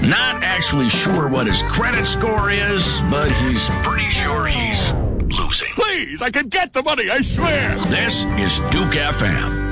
Not actually sure what his credit score is, but he's pretty sure he's losing. Please, I can get the money, I swear. This is Duke FM.